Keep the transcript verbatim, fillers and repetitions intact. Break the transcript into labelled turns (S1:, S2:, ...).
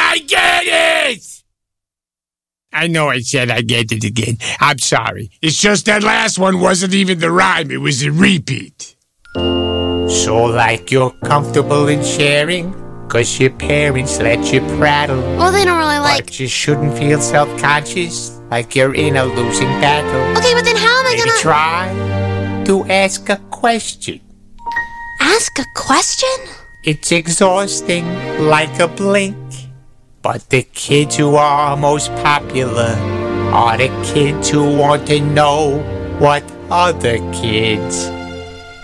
S1: I get it! I know I said I get it again. I'm sorry. It's just that last one wasn't even the rhyme. It was a repeat. So like you're comfortable in sharing, 'cause your parents let you prattle.
S2: Well, they don't really like...
S1: But you shouldn't feel self-conscious, like you're in a losing battle.
S2: Okay, but then how am I
S1: Maybe
S2: gonna...
S1: try to ask a question.
S2: Ask a question?
S1: It's exhausting, like a blink. But the kids who are most popular are the kids who want to know what other kids